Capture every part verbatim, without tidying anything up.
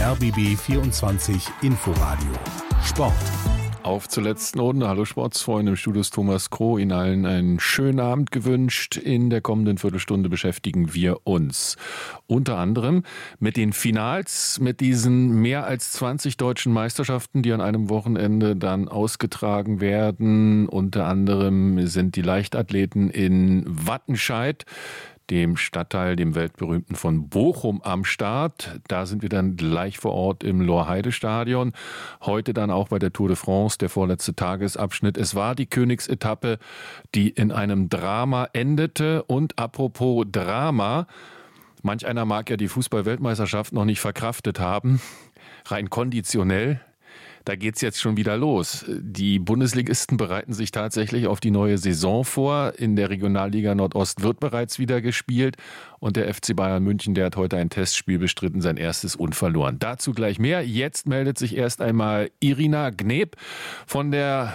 R B B vierundzwanzig Inforadio Sport. Auf zur letzten Runde. Hallo Sportsfreunde, im Studio ist Thomas Kroh. Ihnen allen einen schönen Abend gewünscht. In der kommenden Viertelstunde beschäftigen wir uns unter anderem mit den Finals, mit diesen mehr als zwanzig deutschen Meisterschaften, die an einem Wochenende dann ausgetragen werden. Unter anderem sind die Leichtathleten in Wattenscheid, dem Stadtteil, dem weltberühmten von Bochum, am Start. Da sind wir dann gleich vor Ort im Lorheide-Stadion. Heute dann auch bei der Tour de France, der vorletzte Tagesabschnitt. Es war die Königsetappe, die in einem Drama endete. Und apropos Drama, manch einer mag ja die Fußball-Weltmeisterschaft noch nicht verkraftet haben, rein konditionell. Da geht's jetzt schon wieder los. Die Bundesligisten bereiten sich tatsächlich auf die neue Saison vor. In der Regionalliga Nordost wird bereits wieder gespielt. Und der F C Bayern München, der hat heute ein Testspiel bestritten, sein erstes unverloren. Dazu gleich mehr. Jetzt meldet sich erst einmal Irina Gneb von der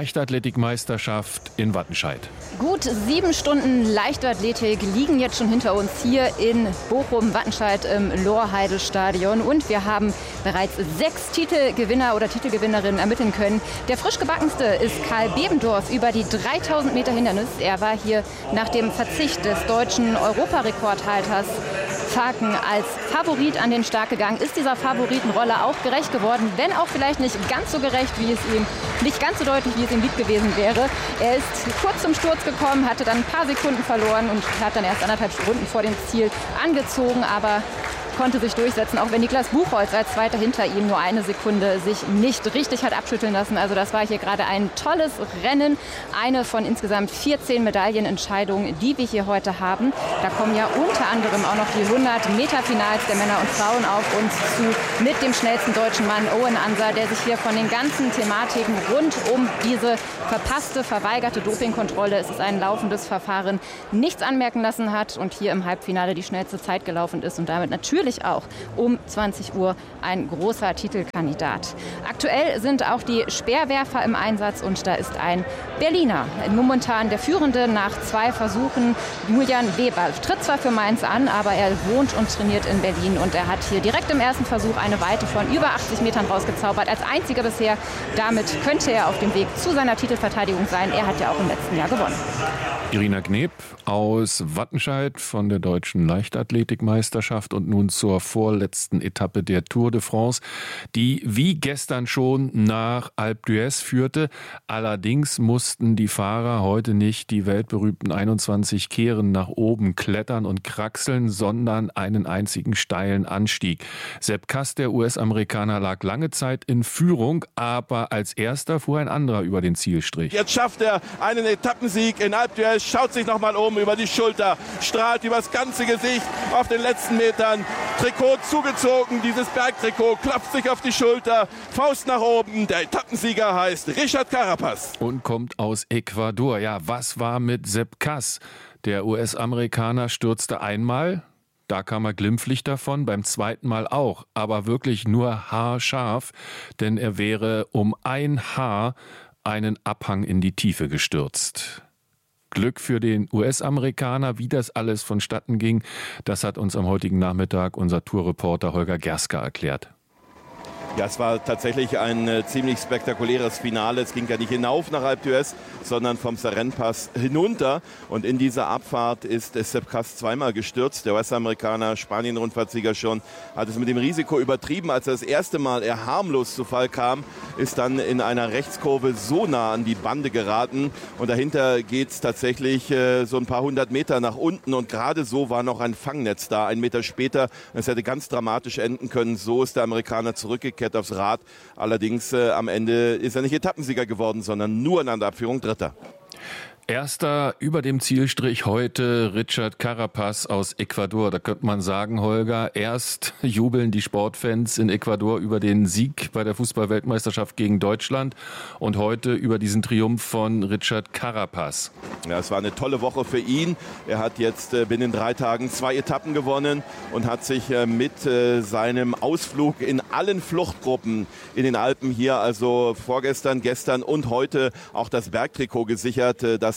Leichtathletikmeisterschaft in Wattenscheid. Gut sieben Stunden Leichtathletik liegen jetzt schon hinter uns hier in Bochum-Wattenscheid im Lorheide-Stadion. Und wir haben bereits sechs Titelgewinner oder Titelgewinnerinnen ermitteln können. Der frisch gebackenste ist Karl Bebendorf über die dreitausend Meter Hindernis. Er war hier nach dem Verzicht des deutschen Europarekordhalters Faken als Favorit an den Start gegangen, ist dieser Favoritenrolle auch gerecht geworden, wenn auch vielleicht nicht ganz so gerecht, wie es ihm, nicht ganz so deutlich, wie es ihm lieb gewesen wäre. Er ist kurz zum Sturz gekommen, hatte dann ein paar Sekunden verloren und hat dann erst anderthalb Runden vor dem Ziel angezogen, aber konnte sich durchsetzen, auch wenn Niklas Buchholz als Zweiter hinter ihm nur eine Sekunde sich nicht richtig hat abschütteln lassen. Also das war hier gerade ein tolles Rennen. Eine von insgesamt vierzehn Medaillenentscheidungen, die wir hier heute haben. Da kommen ja unter anderem auch noch die hundert Meter Finals der Männer und Frauen auf uns zu, mit dem schnellsten deutschen Mann Owen Anser, der sich hier von den ganzen Thematiken rund um diese verpasste, verweigerte Dopingkontrolle, es ist ein laufendes Verfahren, nichts anmerken lassen hat und hier im Halbfinale die schnellste Zeit gelaufen ist und damit natürlich auch um zwanzig Uhr ein großer Titelkandidat. Aktuell sind auch die Speerwerfer im Einsatz und da ist ein Berliner, momentan der Führende nach zwei Versuchen. Julian Weber tritt zwar für Mainz an, aber er wohnt und trainiert in Berlin und er hat hier direkt im ersten Versuch eine Weite von über achtzig Metern rausgezaubert. Als einziger bisher. Damit könnte er auf dem Weg zu seiner Titelverteidigung sein. Er hat ja auch im letzten Jahr gewonnen. Irina Gneb aus Wattenscheid von der deutschen Leichtathletikmeisterschaft und nun zur vorletzten Etappe der Tour de France, die wie gestern schon nach Alpe d'Huez führte. Allerdings mussten die Fahrer heute nicht die weltberühmten einundzwanzig Kehren nach oben klettern und kraxeln, sondern einen einzigen steilen Anstieg. Sepp Kuss, der U S-Amerikaner, lag lange Zeit in Führung, aber als erster fuhr ein anderer über den Zielstrich. Jetzt schafft er einen Etappensieg in Alpe d'Huez, schaut sich nochmal um über die Schulter, strahlt übers ganze Gesicht auf den letzten Metern. Trikot zugezogen, dieses Bergtrikot, klopft sich auf die Schulter, Faust nach oben. Der Etappensieger heißt Richard Carapaz. Und kommt aus Ecuador. Ja, was war mit Sepp Kuss? Der U S-Amerikaner stürzte einmal, da kam er glimpflich davon, beim zweiten Mal auch, aber wirklich nur haarscharf, denn er wäre um ein Haar einen Abhang in die Tiefe gestürzt. Glück für den U S-Amerikaner, wie das alles vonstatten ging, das hat uns am heutigen Nachmittag unser Tourreporter Holger Gerska erklärt. Ja, es war tatsächlich ein äh, ziemlich spektakuläres Finale. Es ging ja nicht hinauf nach Alpe d'Huez, sondern vom Sarenne-Pass hinunter. Und in dieser Abfahrt ist Sepp Kuss zweimal gestürzt. Der U S-Amerikaner, Spanien-Rundfahrtsieger schon, hat es mit dem Risiko übertrieben. Als er das erste Mal eher harmlos zu Fall kam, ist dann in einer Rechtskurve so nah an die Bande geraten. Und dahinter geht es tatsächlich äh, so ein paar hundert Meter nach unten. Und gerade so war noch ein Fangnetz da. Ein Meter später, es hätte ganz dramatisch enden können. So ist der Amerikaner zurückgekehrt aufs Rad. Allerdings äh, am Ende ist er nicht Etappensieger geworden, sondern nur in der Abführung Dritter. Erster über dem Zielstrich heute Richard Carapaz aus Ecuador. Da könnte man sagen, Holger, erst jubeln die Sportfans in Ecuador über den Sieg bei der Fußball-Weltmeisterschaft gegen Deutschland und heute über diesen Triumph von Richard Carapaz. Ja, es war eine tolle Woche für ihn. Er hat jetzt äh, binnen drei Tagen zwei Etappen gewonnen und hat sich äh, mit äh, seinem Ausflug in allen Fluchtgruppen in den Alpen hier, also vorgestern, gestern und heute auch das Bergtrikot gesichert, äh, das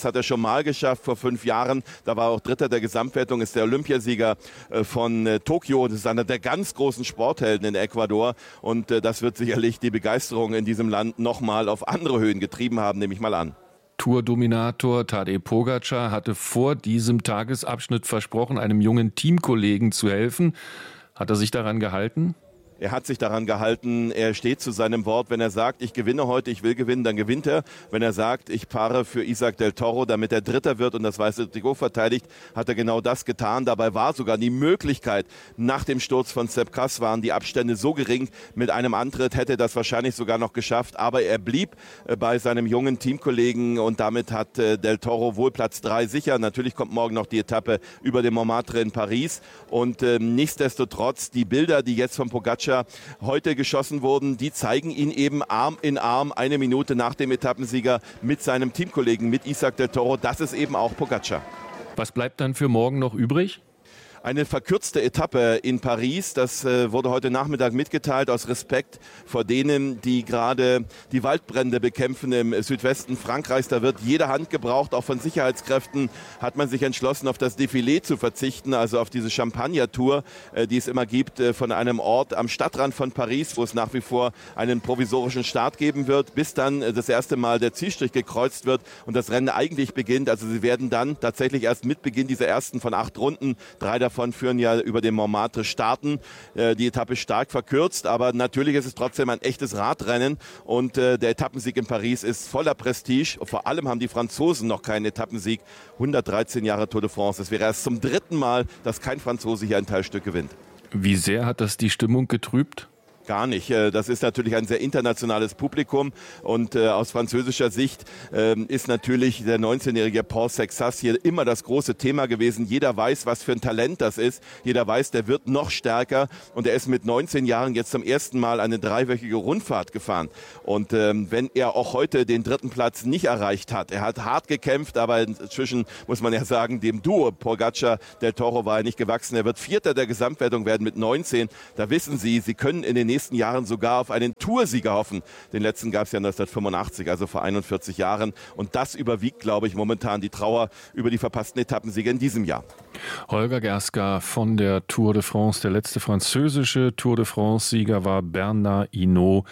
Das hat er schon mal geschafft vor fünf Jahren. Da war er auch Dritter der Gesamtwertung, ist der Olympiasieger von Tokio. Das ist einer der ganz großen Sporthelden in Ecuador. Und das wird sicherlich die Begeisterung in diesem Land nochmal auf andere Höhen getrieben haben, nehme ich mal an. Tourdominator Tadej Pogačar hatte vor diesem Tagesabschnitt versprochen, einem jungen Teamkollegen zu helfen. Hat er sich daran gehalten? Er hat sich daran gehalten, er steht zu seinem Wort. Wenn er sagt, ich gewinne heute, ich will gewinnen, dann gewinnt er. Wenn er sagt, ich fahre für Isaac del Toro, damit er Dritter wird und das weiße Trikot verteidigt, hat er genau das getan. Dabei war sogar die Möglichkeit, nach dem Sturz von Sepp Kuss waren die Abstände so gering, mit einem Antritt hätte er das wahrscheinlich sogar noch geschafft. Aber er blieb bei seinem jungen Teamkollegen und damit hat del Toro wohl Platz drei sicher. Natürlich kommt morgen noch die Etappe über den Montmartre in Paris. Und äh, nichtsdestotrotz, die Bilder, die jetzt von Pogačar heute geschossen wurden, die zeigen ihn eben Arm in Arm eine Minute nach dem Etappensieger mit seinem Teamkollegen, mit Isaac del Toro. Das ist eben auch Pogačar. Was bleibt dann für morgen noch übrig? Eine verkürzte Etappe in Paris, das äh, wurde heute Nachmittag mitgeteilt, aus Respekt vor denen, die gerade die Waldbrände bekämpfen im Südwesten Frankreichs. Da wird jede Hand gebraucht, auch von Sicherheitskräften hat man sich entschlossen, auf das Défilé zu verzichten, also auf diese Champagner-Tour, äh, die es immer gibt, äh, von einem Ort am Stadtrand von Paris, wo es nach wie vor einen provisorischen Start geben wird, bis dann äh, das erste Mal der Zielstrich gekreuzt wird und das Rennen eigentlich beginnt. Also sie werden dann tatsächlich erst mit Beginn dieser ersten von acht Runden, drei davon Davon führen ja über den Montmartre starten. Äh, die Etappe ist stark verkürzt, aber natürlich ist es trotzdem ein echtes Radrennen und äh, der Etappensieg in Paris ist voller Prestige. Vor allem haben die Franzosen noch keinen Etappensieg. hundertdreizehn Jahre Tour de France. Es wäre erst zum dritten Mal, dass kein Franzose hier ein Teilstück gewinnt. Wie sehr hat das die Stimmung getrübt? Gar nicht. Das ist natürlich ein sehr internationales Publikum und äh, aus französischer Sicht äh, ist natürlich der neunzehnjährige Paul Sexas hier immer das große Thema gewesen. Jeder weiß, was für ein Talent das ist. Jeder weiß, der wird noch stärker und er ist mit neunzehn Jahren jetzt zum ersten Mal eine dreiwöchige Rundfahrt gefahren. Und ähm, wenn er auch heute den dritten Platz nicht erreicht hat, er hat hart gekämpft, aber inzwischen muss man ja sagen, dem Duo Pogačar del Toro war er nicht gewachsen. Er wird Vierter der Gesamtwertung werden mit neunzehn. Da wissen Sie, Sie können in den nächsten Jahren sogar auf einen Toursieger hoffen. Den letzten gab es ja neunzehnhundertfünfundachtzig, also vor einundvierzig Jahren. Und das überwiegt, glaube ich, momentan die Trauer über die verpassten Etappensiege in diesem Jahr. Holger Gerska von der Tour de France. Der letzte französische Tour de France-Sieger war Bernard Hinault.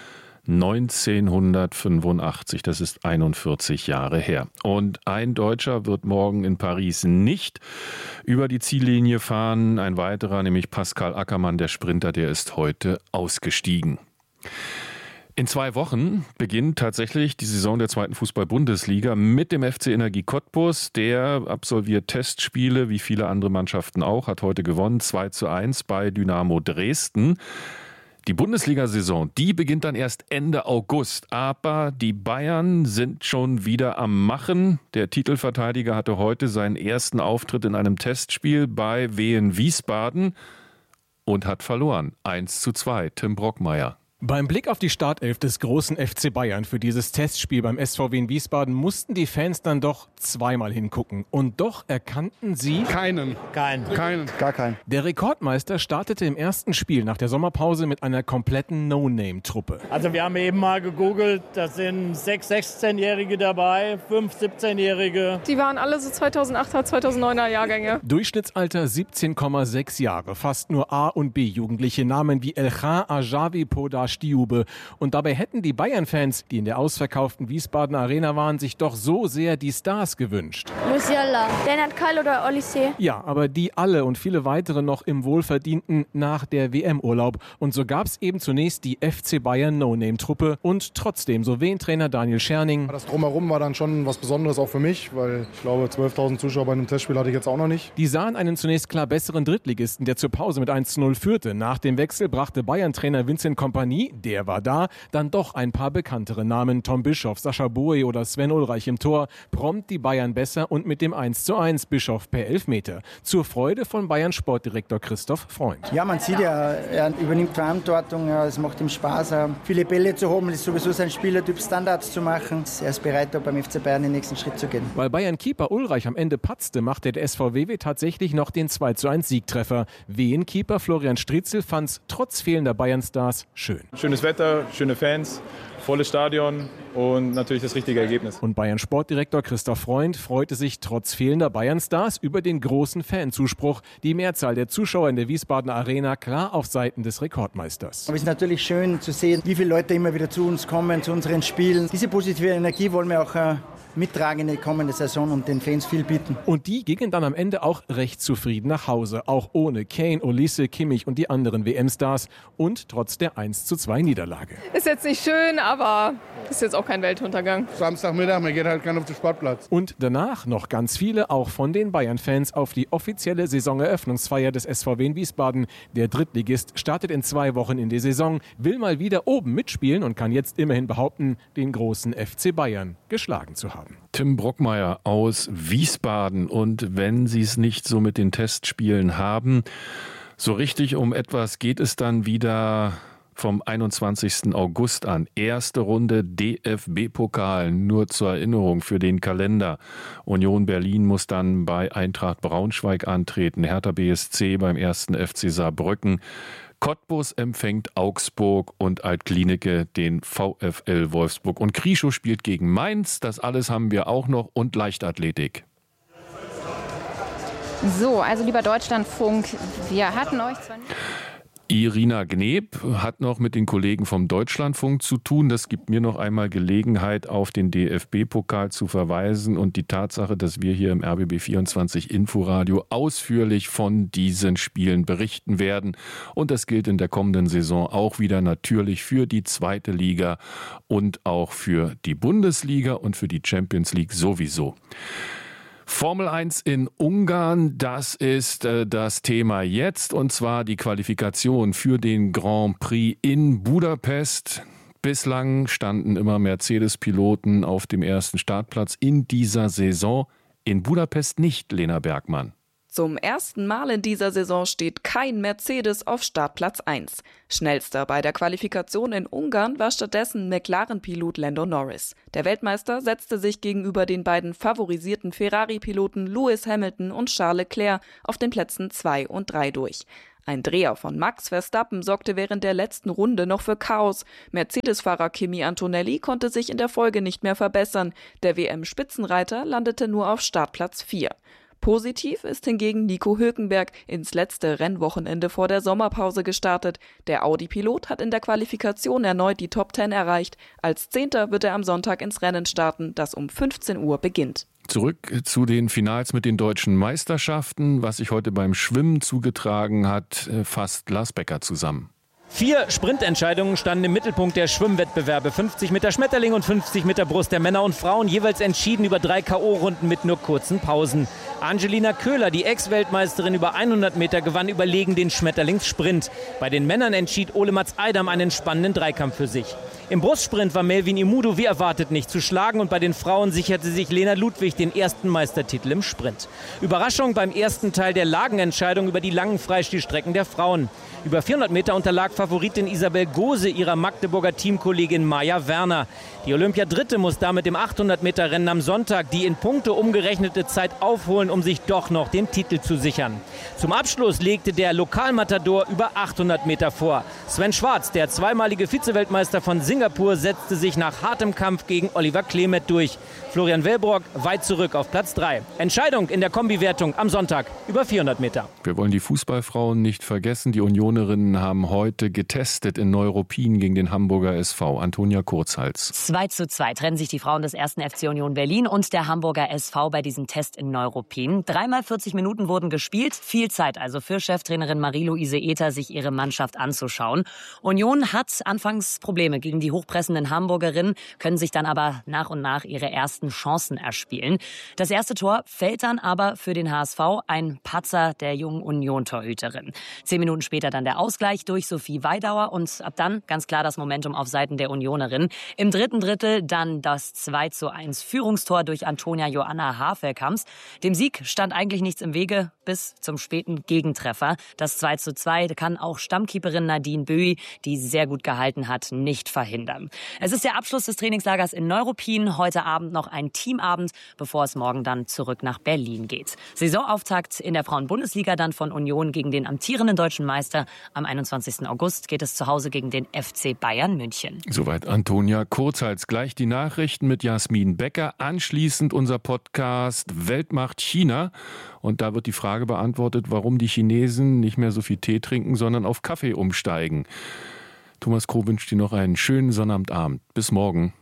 neunzehnhundertfünfundachtzig, das ist einundvierzig Jahre her. Und ein Deutscher wird morgen in Paris nicht über die Ziellinie fahren. Ein weiterer, nämlich Pascal Ackermann, der Sprinter, der ist heute ausgestiegen. In zwei Wochen beginnt tatsächlich die Saison der zweiten Fußball-Bundesliga mit dem F C Energie Cottbus. Der absolviert Testspiele, wie viele andere Mannschaften auch, hat heute gewonnen, zwei zu eins bei Dynamo Dresden. Die Bundesliga-Saison, die beginnt dann erst Ende August, aber die Bayern sind schon wieder am Machen. Der Titelverteidiger hatte heute seinen ersten Auftritt in einem Testspiel bei Wien Wiesbaden und hat verloren. eins zu zwei, Tim Brockmeier. Beim Blick auf die Startelf des großen F C Bayern für dieses Testspiel beim S V W in Wiesbaden mussten die Fans dann doch zweimal hingucken. Und doch erkannten sie... Keinen. Keinen. Keinen. Gar keinen. Der Rekordmeister startete im ersten Spiel nach der Sommerpause mit einer kompletten No-Name-Truppe. Also wir haben eben mal gegoogelt, da sind sechs sechzehnjährige dabei, fünf siebzehnjährige. Die waren alle so zweitausendachter, zweitausenddeuner Jahrgänge. Durchschnittsalter siebzehn Komma sechs Jahre. Fast nur A- und B-Jugendliche, Namen wie Elkhan Ajavi Poda Stiube. Und dabei hätten die Bayern-Fans, die in der ausverkauften Wiesbaden Arena waren, sich doch so sehr die Stars gewünscht. Musiala, Lennart Kall oder Olysee. Ja, aber die alle und viele weitere noch im wohlverdienten nach der W M-Urlaub. Und so gab es eben zunächst die F C Bayern No-Name-Truppe und trotzdem, so Wien-Trainer Daniel Scherning. Das Drumherum war dann schon was Besonderes auch für mich, weil ich glaube, zwölftausend Zuschauer bei einem Testspiel hatte ich jetzt auch noch nicht. Die sahen einen zunächst klar besseren Drittligisten, der zur Pause mit eins zu null führte. Nach dem Wechsel brachte Bayern-Trainer Vincent Kompany, der war da, dann doch ein paar bekanntere Namen. Tom Bischoff, Sascha Boe oder Sven Ulreich im Tor. Prompt die Bayern besser und mit dem eins zu eins Bischoff per Elfmeter. Zur Freude von Bayern Sportdirektor Christoph Freund. Ja, man sieht ja, er übernimmt Verantwortung, es macht ihm Spaß, viele Bälle zu haben, das ist sowieso sein Spielertyp, Standards zu machen. Er ist bereit, da beim F C Bayern den nächsten Schritt zu gehen. Weil Bayern-Keeper Ulreich am Ende patzte, machte der S V W W tatsächlich noch den zwei zu eins Siegtreffer. Wien-Keeper Florian Stritzel fand's trotz fehlender Bayern-Stars schön. Schönes Wetter, schöne Fans, volles Stadion und natürlich das richtige Ergebnis. Und Bayern-Sportdirektor Christoph Freund freute sich trotz fehlender Bayern-Stars über den großen Fanzuspruch. Die Mehrzahl der Zuschauer in der Wiesbadener Arena klar auf Seiten des Rekordmeisters. Aber es ist natürlich schön zu sehen, wie viele Leute immer wieder zu uns kommen, zu unseren Spielen. Diese positive Energie wollen wir auch äh, mittragen in die kommende Saison und den Fans viel bieten. Und die gingen dann am Ende auch recht zufrieden nach Hause. Auch ohne Kane, Olise, Kimmich und die anderen W M-Stars. Und trotz der eins zu zwei Niederlage. Ist jetzt nicht schön, aber ist jetzt auch kein Weltuntergang. Samstagmittag, man geht halt gerne auf den Sportplatz. Und danach noch ganz viele, auch von den Bayern-Fans, auf die offizielle Saisoneröffnungsfeier des S V W in Wiesbaden. Der Drittligist startet in zwei Wochen in die Saison, will mal wieder oben mitspielen und kann jetzt immerhin behaupten, den großen F C Bayern geschlagen zu haben. Tim Brockmeier aus Wiesbaden. Und wenn Sie es nicht so mit den Testspielen haben, so richtig um etwas geht es dann wieder vom einundzwanzigsten August an. Erste Runde D F B-Pokal, nur zur Erinnerung für den Kalender. Union Berlin muss dann bei Eintracht Braunschweig antreten, Hertha B S C beim ersten F C Saarbrücken. Cottbus empfängt Augsburg und Altklinike den VfL Wolfsburg. Und Krieschow spielt gegen Mainz. Das alles haben wir auch noch. Und Leichtathletik. So, also lieber Deutschlandfunk, wir hatten euch zwar nicht... Irina Gneb hat noch mit den Kollegen vom Deutschlandfunk zu tun. Das gibt mir noch einmal Gelegenheit, auf den D F B-Pokal zu verweisen und die Tatsache, dass wir hier im R B B vierundzwanzig Inforadio ausführlich von diesen Spielen berichten werden. Und das gilt in der kommenden Saison auch wieder natürlich für die zweite Liga und auch für die Bundesliga und für die Champions League sowieso. Formel eins in Ungarn, das ist äh, das Thema jetzt, und zwar die Qualifikation für den Grand Prix in Budapest. Bislang standen immer Mercedes-Piloten auf dem ersten Startplatz in dieser Saison. In Budapest nicht, Lena Bergmann. Zum ersten Mal in dieser Saison steht kein Mercedes auf Startplatz eins. Schnellster bei der Qualifikation in Ungarn war stattdessen McLaren-Pilot Lando Norris. Der Weltmeister setzte sich gegenüber den beiden favorisierten Ferrari-Piloten Lewis Hamilton und Charles Leclerc auf den Plätzen zwei und drei durch. Ein Dreher von Max Verstappen sorgte während der letzten Runde noch für Chaos. Mercedes-Fahrer Kimi Antonelli konnte sich in der Folge nicht mehr verbessern. Der W M-Spitzenreiter landete nur auf Startplatz vier. Positiv ist hingegen Nico Hülkenberg ins letzte Rennwochenende vor der Sommerpause gestartet. Der Audi-Pilot hat in der Qualifikation erneut die Top zehn erreicht. Als Zehnter wird er am Sonntag ins Rennen starten, das um fünfzehn Uhr beginnt. Zurück zu den Finals mit den deutschen Meisterschaften. Was sich heute beim Schwimmen zugetragen hat, fasst Lars Becker zusammen. Vier Sprintentscheidungen standen im Mittelpunkt der Schwimmwettbewerbe. fünfzig Meter Schmetterling und fünfzig Meter Brust der Männer und Frauen, jeweils entschieden über drei K O-Runden mit nur kurzen Pausen. Angelina Köhler, die Ex-Weltmeisterin über hundert Meter, gewann überlegen den Schmetterlingssprint. Bei den Männern entschied Ole Mats Eidam einen spannenden Dreikampf für sich. Im Brustsprint war Melvin Imudu wie erwartet nicht zu schlagen und bei den Frauen sicherte sich Lena Ludwig den ersten Meistertitel im Sprint. Überraschung beim ersten Teil der Lagenentscheidung über die langen Freistilstrecken der Frauen. Über vierhundert Meter unterlag Favoritin Isabel Gose ihrer Magdeburger Teamkollegin Maja Werner. Die Olympiadritte muss damit im achthundert Meter Rennen am Sonntag die in Punkte umgerechnete Zeit aufholen, um sich doch noch den Titel zu sichern. Zum Abschluss legte der Lokalmatador über achthundert Meter vor. Sven Schwarz, der zweimalige Vizeweltmeister von Singapur, setzte sich nach hartem Kampf gegen Oliver Klemet durch. Florian Wellbrock weit zurück auf Platz drei. Entscheidung in der Kombiwertung am Sonntag über vierhundert Meter. Wir wollen die Fußballfrauen nicht vergessen. Die Unionerinnen haben heute getestet in Neuruppin gegen den Hamburger S V. Antonia Kurzhals. zwei zu zwei trennen sich die Frauen des ersten F C Union Berlin und der Hamburger S V bei diesem Test in Neuruppin. Dreimal vierzig Minuten wurden gespielt. Viel Zeit also für Cheftrainerin Marie-Louise Ether, sich ihre Mannschaft anzuschauen. Union hat anfangs Probleme gegen die hochpressenden Hamburgerinnen, können sich dann aber nach und nach ihre ersten Chancen erspielen. Das erste Tor fällt dann aber für den H S V, ein Patzer der jungen Union-Torhüterin. Zehn Minuten später dann der Ausgleich durch Sophie Weidauer und ab dann ganz klar das Momentum auf Seiten der Unionerin. Im dritten Drittel dann das zwei zu eins Führungstor durch Antonia Joanna Havelkamps. Dem Sieg stand eigentlich nichts im Wege bis zum späten Gegentreffer. Das zwei zu zwei kann auch Stammkeeperin Nadine Böi, die sehr gut gehalten hat, nicht verhindern. Es ist der Abschluss des Trainingslagers in Neuruppin. Heute Abend noch ein Teamabend, bevor es morgen dann zurück nach Berlin geht. Saisonauftakt in der Frauenbundesliga dann von Union gegen den amtierenden deutschen Meister am einundzwanzigsten August. August geht es zu Hause gegen den F C Bayern München. Soweit Antonia Kurzhals. Gleich die Nachrichten mit Jasmin Becker. Anschließend unser Podcast Weltmacht China. Und da wird die Frage beantwortet, warum die Chinesen nicht mehr so viel Tee trinken, sondern auf Kaffee umsteigen. Thomas Kroh wünscht dir noch einen schönen Sonnabendabend. Bis morgen.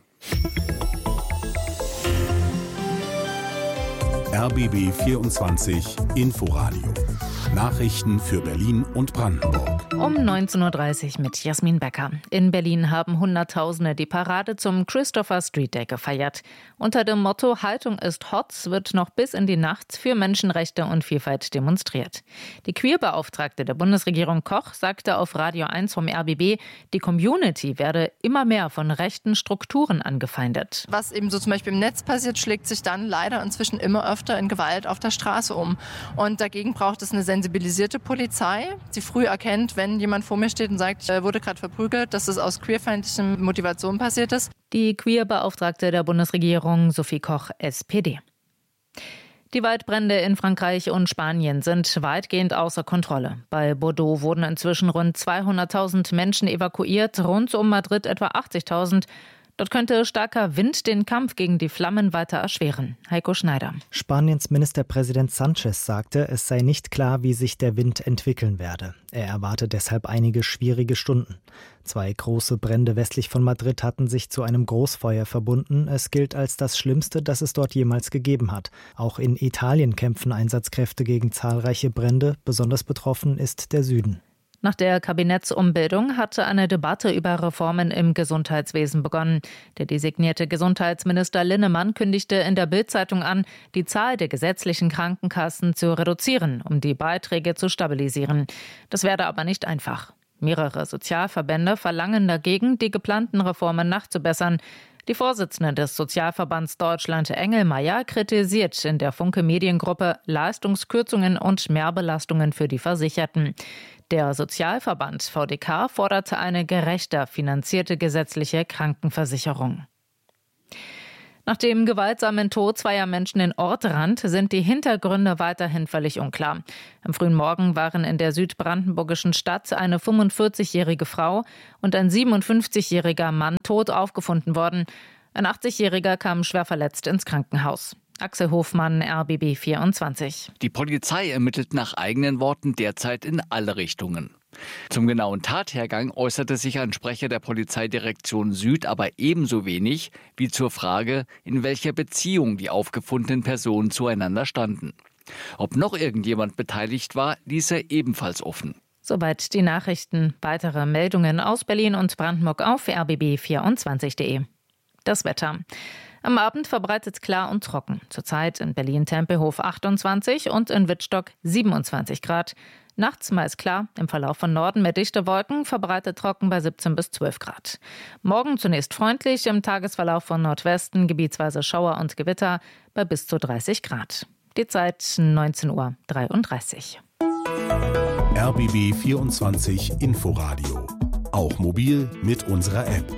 R B B vierundzwanzig Inforadio. Nachrichten für Berlin und Brandenburg. Um neunzehn Uhr dreißig mit Jasmin Becker. In Berlin haben Hunderttausende die Parade zum Christopher Street Day gefeiert. Unter dem Motto Haltung ist hot wird noch bis in die Nacht für Menschenrechte und Vielfalt demonstriert. Die Queerbeauftragte der Bundesregierung Koch sagte auf Radio eins vom R B B, die Community werde immer mehr von rechten Strukturen angefeindet. Was eben so zum Beispiel im Netz passiert, schlägt sich dann leider inzwischen immer öfter in Gewalt auf der Straße um. Und dagegen braucht es eine sensibilisierte Polizei, die früh erkennt, wenn jemand vor mir steht und sagt, er wurde gerade verprügelt, dass es aus queerfeindlichen Motivationen passiert ist. Die Queerbeauftragte der Bundesregierung Sophie Koch, S P D. Die Waldbrände in Frankreich und Spanien sind weitgehend außer Kontrolle. Bei Bordeaux wurden inzwischen rund zweihunderttausend Menschen evakuiert, rund um Madrid etwa achtzigtausend. Dort könnte starker Wind den Kampf gegen die Flammen weiter erschweren. Heiko Schneider. Spaniens Ministerpräsident Sánchez sagte, es sei nicht klar, wie sich der Wind entwickeln werde. Er erwarte deshalb einige schwierige Stunden. Zwei große Brände westlich von Madrid hatten sich zu einem Großfeuer verbunden. Es gilt als das Schlimmste, das es dort jemals gegeben hat. Auch in Italien kämpfen Einsatzkräfte gegen zahlreiche Brände. Besonders betroffen ist der Süden. Nach der Kabinettsumbildung hatte eine Debatte über Reformen im Gesundheitswesen begonnen. Der designierte Gesundheitsminister Linnemann kündigte in der Bild-Zeitung an, die Zahl der gesetzlichen Krankenkassen zu reduzieren, um die Beiträge zu stabilisieren. Das werde aber nicht einfach. Mehrere Sozialverbände verlangen dagegen, die geplanten Reformen nachzubessern. Die Vorsitzende des Sozialverbands Deutschland, Engelmeier, kritisiert in der Funke Mediengruppe Leistungskürzungen und Mehrbelastungen für die Versicherten. Der Sozialverband V D K forderte eine gerechter finanzierte gesetzliche Krankenversicherung. Nach dem gewaltsamen Tod zweier Menschen in Ortrand sind die Hintergründe weiterhin völlig unklar. Am frühen Morgen waren in der südbrandenburgischen Stadt eine fünfundvierzigjährige Frau und ein siebenundfünfzigjähriger Mann tot aufgefunden worden. Ein achtzigjähriger kam schwer verletzt ins Krankenhaus. Axel Hofmann, R B B vierundzwanzig. Die Polizei ermittelt nach eigenen Worten derzeit in alle Richtungen. Zum genauen Tathergang äußerte sich ein Sprecher der Polizeidirektion Süd aber ebenso wenig wie zur Frage, in welcher Beziehung die aufgefundenen Personen zueinander standen. Ob noch irgendjemand beteiligt war, ließ er ebenfalls offen. Soweit die Nachrichten. Weitere Meldungen aus Berlin und Brandenburg auf r b b vierundzwanzig punkt de. Das Wetter. Am Abend verbreitet klar und trocken. Zurzeit in Berlin-Tempelhof achtundzwanzig und in Wittstock siebenundzwanzig Grad. Nachts meist klar, im Verlauf von Norden mehr dichte Wolken, verbreitet trocken bei siebzehn bis zwölf Grad. Morgen zunächst freundlich, im Tagesverlauf von Nordwesten gebietsweise Schauer und Gewitter bei bis zu dreißig Grad. Die Zeit neunzehn Uhr dreiunddreißig. R B B vierundzwanzig Inforadio. Auch mobil mit unserer App.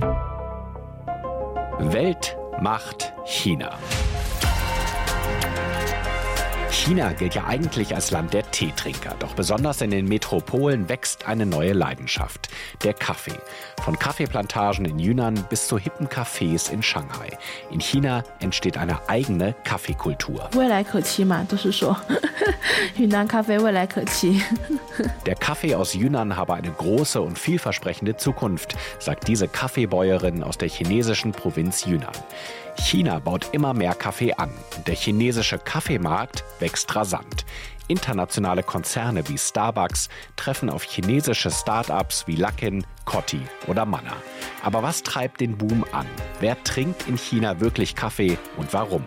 Weltmacht China. China gilt ja eigentlich als Land der Teetrinker, doch besonders in den Metropolen wächst eine neue Leidenschaft, der Kaffee. Von Kaffeeplantagen in Yunnan bis zu hippen Cafés in Shanghai. In China entsteht eine eigene Kaffeekultur. Der Kaffee aus Yunnan habe eine große und vielversprechende Zukunft, sagt diese Kaffeebäuerin aus der chinesischen Provinz Yunnan. China baut immer mehr Kaffee an und der chinesische Kaffeemarkt wächst rasant. Internationale Konzerne wie Starbucks treffen auf chinesische Start-ups wie Luckin, Coty oder Manna. Aber was treibt den Boom an? Wer trinkt in China wirklich Kaffee und warum?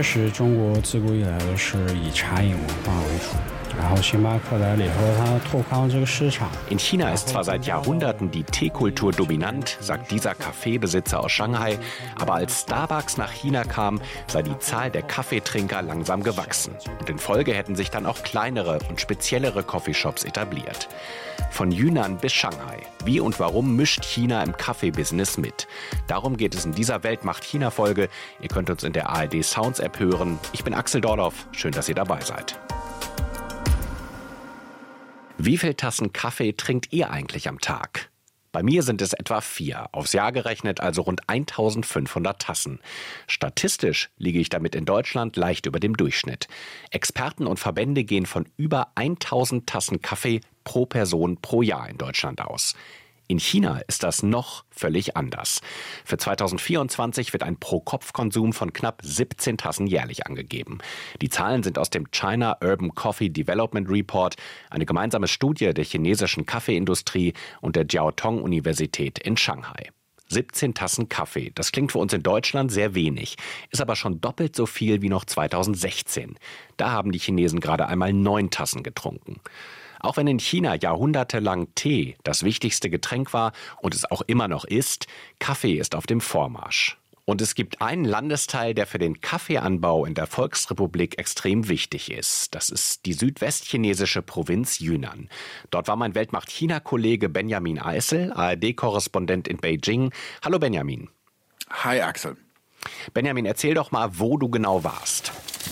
In China ist zwar seit Jahrhunderten die Teekultur dominant, sagt dieser Kaffeebesitzer aus Shanghai, aber als Starbucks nach China kam, sei die Zahl der Kaffeetrinker langsam gewachsen. Und in Folge hätten sich dann auch kleinere und speziellere Coffeeshops etabliert. Von Yunnan bis Shanghai. Wie und warum mischt China im Kaffeebusiness mit? Darum geht es in dieser Weltmacht-China-Folge. Ihr könnt uns in der A R D Sounds-App hören. Ich bin Axel Dorloff. Schön, dass ihr dabei seid. Wie viele Tassen Kaffee trinkt ihr eigentlich am Tag? Bei mir sind es etwa vier, aufs Jahr gerechnet also rund eintausendfünfhundert Tassen. Statistisch liege ich damit in Deutschland leicht über dem Durchschnitt. Experten und Verbände gehen von über tausend Tassen Kaffee pro Person pro Jahr in Deutschland aus. In China ist das noch völlig anders. Für zweitausendvierundzwanzig wird ein Pro-Kopf-Konsum von knapp siebzehn Tassen jährlich angegeben. Die Zahlen sind aus dem China Urban Coffee Development Report, eine gemeinsame Studie der chinesischen Kaffeeindustrie und der Jiaotong-Universität in Shanghai. siebzehn Tassen Kaffee, das klingt für uns in Deutschland sehr wenig, ist aber schon doppelt so viel wie noch zweitausendsechzehn. Da haben die Chinesen gerade einmal neun Tassen getrunken. Auch wenn in China jahrhundertelang Tee das wichtigste Getränk war und es auch immer noch ist, Kaffee ist auf dem Vormarsch. Und es gibt einen Landesteil, der für den Kaffeeanbau in der Volksrepublik extrem wichtig ist. Das ist die südwestchinesische Provinz Yunnan. Dort war mein Weltmacht-China-Kollege Benjamin Eisel, A R D-Korrespondent in Beijing. Hallo Benjamin. Hi Axel. Benjamin, erzähl doch mal, wo du genau warst.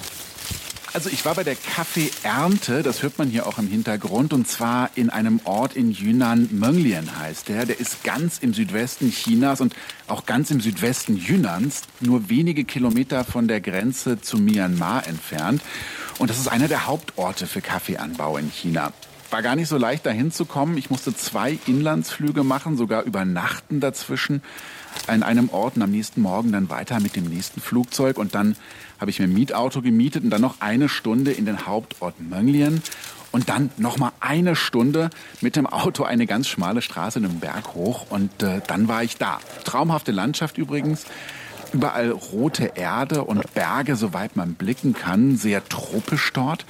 Also ich war bei der Kaffeeernte, das hört man hier auch im Hintergrund, und zwar in einem Ort in Yunnan, Menglian heißt der. Der ist ganz im Südwesten Chinas und auch ganz im Südwesten Yunnans, nur wenige Kilometer von der Grenze zu Myanmar entfernt. Und das ist einer der Hauptorte für Kaffeeanbau in China. War gar nicht so leicht, da hinzukommen. Ich musste zwei Inlandsflüge machen, sogar übernachten dazwischen an einem Ort und am nächsten Morgen dann weiter mit dem nächsten Flugzeug. Und dann habe ich mir ein Mietauto gemietet und dann noch eine Stunde in den Hauptort Menglian und dann noch mal eine Stunde mit dem Auto eine ganz schmale Straße in den Berg hoch und äh, dann war ich da. Traumhafte Landschaft übrigens. Überall rote Erde und Berge, soweit man blicken kann. Sehr tropisch dort.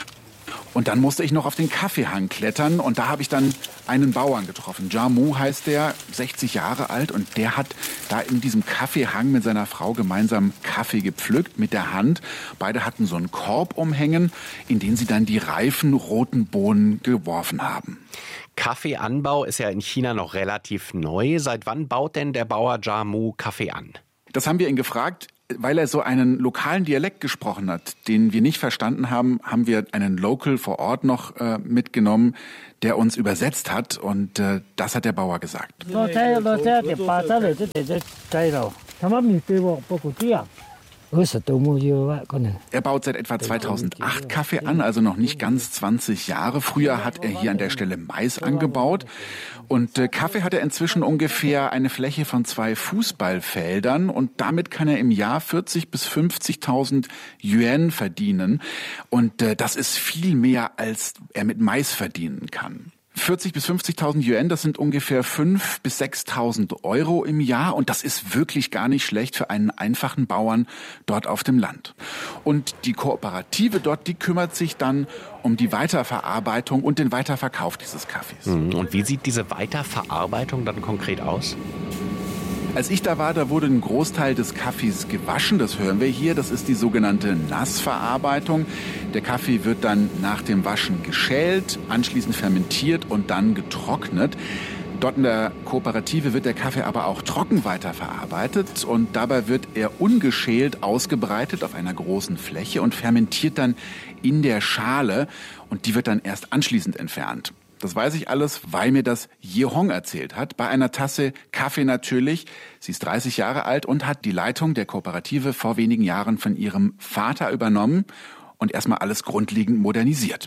Und dann musste ich noch auf den Kaffeehang klettern und da habe ich dann einen Bauern getroffen. Jamu heißt der, sechzig Jahre alt, und der hat da in diesem Kaffeehang mit seiner Frau gemeinsam Kaffee gepflückt mit der Hand. Beide hatten so einen Korb umhängen, in den sie dann die reifen roten Bohnen geworfen haben. Kaffeeanbau ist ja in China noch relativ neu. Seit wann baut denn der Bauer Jamu Kaffee an? Das haben wir ihn gefragt. Weil er so einen lokalen Dialekt gesprochen hat, den wir nicht verstanden haben, haben wir einen Local vor Ort noch äh, mitgenommen, der uns übersetzt hat. Und äh, das hat der Bauer gesagt. Er baut seit etwa zweitausendacht Kaffee an, also noch nicht ganz zwanzig Jahre. Früher hat er hier an der Stelle Mais angebaut. Und äh, Kaffee hat er inzwischen ungefähr eine Fläche von zwei Fußballfeldern. Und damit kann er im Jahr vierzig bis fünfzigtausend Yuan verdienen. Und äh, das ist viel mehr, als er mit Mais verdienen kann. vierzig bis fünfzigtausend Yuan, das sind ungefähr fünftausend bis sechstausend Euro im Jahr. Und das ist wirklich gar nicht schlecht für einen einfachen Bauern dort auf dem Land. Und die Kooperative dort, die kümmert sich dann um die Weiterverarbeitung und den Weiterverkauf dieses Kaffees. Und wie sieht diese Weiterverarbeitung dann konkret aus? Als ich da war, da wurde ein Großteil des Kaffees gewaschen, das hören wir hier. Das ist die sogenannte Nassverarbeitung. Der Kaffee wird dann nach dem Waschen geschält, anschließend fermentiert und dann getrocknet. Dort in der Kooperative wird der Kaffee aber auch trocken weiterverarbeitet und dabei wird er ungeschält ausgebreitet auf einer großen Fläche und fermentiert dann in der Schale und die wird dann erst anschließend entfernt. Das weiß ich alles, weil mir das Ye Hong erzählt hat. Bei einer Tasse Kaffee natürlich. Sie ist dreißig Jahre alt und hat die Leitung der Kooperative vor wenigen Jahren von ihrem Vater übernommen und erstmal alles grundlegend modernisiert.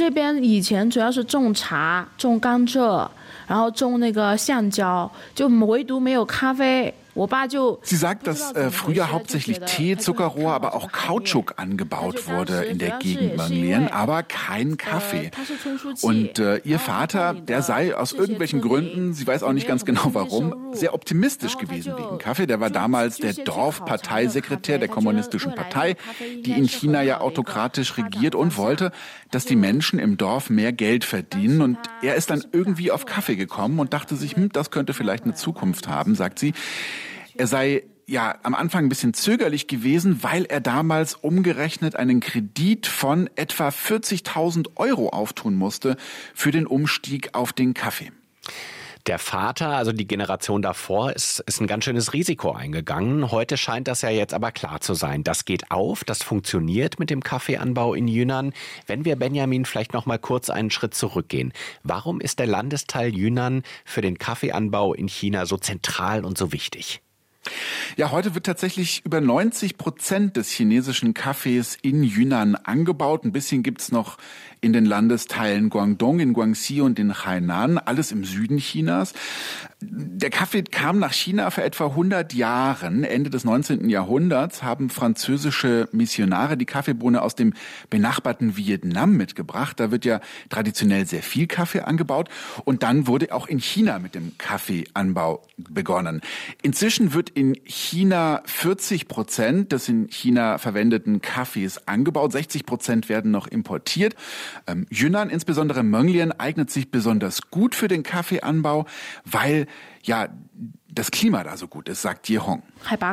Sie sagt, dass äh, früher hauptsächlich Tee, Zuckerrohr, aber auch Kautschuk angebaut wurde in der Gegend Menglian, aber kein Kaffee. Und äh, ihr Vater, der sei aus irgendwelchen Gründen, sie weiß auch nicht ganz genau warum, sehr optimistisch gewesen wegen Kaffee. Der war damals der Dorfparteisekretär der Kommunistischen Partei, die in China ja autokratisch regiert und wollte, dass die Menschen im Dorf mehr Geld verdienen. Und er ist dann irgendwie auf Kaffee gekommen und dachte sich, hm, das könnte vielleicht eine Zukunft haben, sagt sie. Er sei ja am Anfang ein bisschen zögerlich gewesen, weil er damals umgerechnet einen Kredit von etwa vierzigtausend Euro auftun musste für den Umstieg auf den Kaffee. Der Vater, also die Generation davor, ist, ist ein ganz schönes Risiko eingegangen. Heute scheint das ja jetzt aber klar zu sein. Das geht auf, das funktioniert mit dem Kaffeeanbau in Yunnan. Wenn wir, Benjamin, vielleicht noch mal kurz einen Schritt zurückgehen. Warum ist der Landesteil Yunnan für den Kaffeeanbau in China so zentral und so wichtig? Ja, heute wird tatsächlich über neunzig Prozent des chinesischen Kaffees in Yunnan angebaut. Ein bisschen gibt's noch in den Landesteilen Guangdong, in Guangxi und in Hainan, alles im Süden Chinas. Der Kaffee kam nach China vor etwa hundert Jahren. Ende des neunzehnten Jahrhunderts haben französische Missionare die Kaffeebohne aus dem benachbarten Vietnam mitgebracht. Da wird ja traditionell sehr viel Kaffee angebaut. Und dann wurde auch in China mit dem Kaffeeanbau begonnen. Inzwischen wird in China vierzig Prozent des in China verwendeten Kaffees angebaut. sechzig Prozent werden noch importiert. Ähm, Yunnan, insbesondere Menglian, eignet sich besonders gut für den Kaffeeanbau, weil ja das Klima da so gut ist, sagt Ye Hong.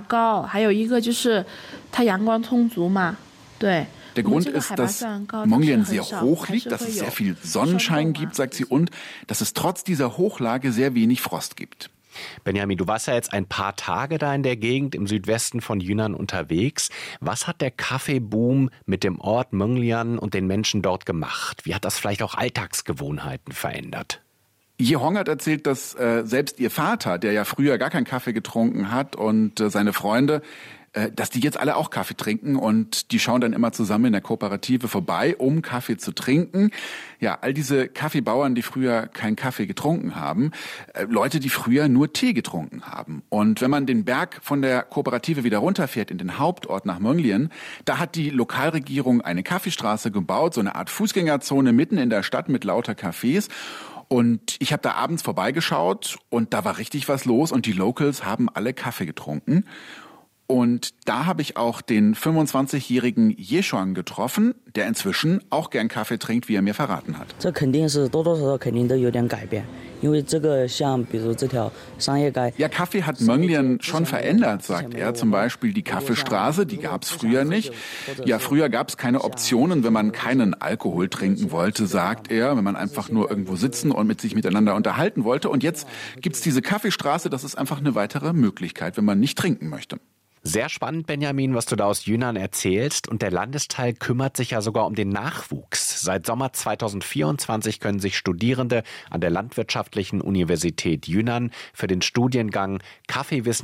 Der Grund ist, dass Menglian sehr hoch liegt, dass es sehr viel Sonnenschein gibt, sagt sie, und dass es trotz dieser Hochlage sehr wenig Frost gibt. Benjamin, du warst ja jetzt ein paar Tage da in der Gegend im Südwesten von Yunnan unterwegs. Was hat der Kaffeeboom mit dem Ort Menglian und den Menschen dort gemacht? Wie hat das vielleicht auch Alltagsgewohnheiten verändert? Ye Hong hat erzählt, dass äh, selbst ihr Vater, der ja früher gar keinen Kaffee getrunken hat, und äh, seine Freunde, äh, dass die jetzt alle auch Kaffee trinken, und die schauen dann immer zusammen in der Kooperative vorbei, um Kaffee zu trinken. Ja, all diese Kaffeebauern, die früher keinen Kaffee getrunken haben, äh, Leute, die früher nur Tee getrunken haben. Und wenn man den Berg von der Kooperative wieder runterfährt in den Hauptort nach Menglian, da hat die Lokalregierung eine Kaffeestraße gebaut, so eine Art Fußgängerzone mitten in der Stadt mit lauter Cafés. Und ich habe da abends vorbeigeschaut und da war richtig was los und die Locals haben alle Kaffee getrunken. Und da habe ich auch den fünfundzwanzigjährigen Ye Shuang getroffen, der inzwischen auch gern Kaffee trinkt, wie er mir verraten hat. Ja, Kaffee hat Menglian schon verändert, sagt er. Zum Beispiel die Kaffeestraße, die gab es früher nicht. Ja, früher gab es keine Optionen, wenn man keinen Alkohol trinken wollte, sagt er, wenn man einfach nur irgendwo sitzen und mit sich miteinander unterhalten wollte. Und jetzt gibt's diese Kaffeestraße, das ist einfach eine weitere Möglichkeit, wenn man nicht trinken möchte. Sehr spannend, Benjamin, was du da aus Yunnan erzählst. Und der Landesteil kümmert sich ja sogar um den Nachwuchs. Seit Sommer zweitausendvierundzwanzig können sich Studierende an der Landwirtschaftlichen Universität Yunnan für den Studiengang Kaffeewissen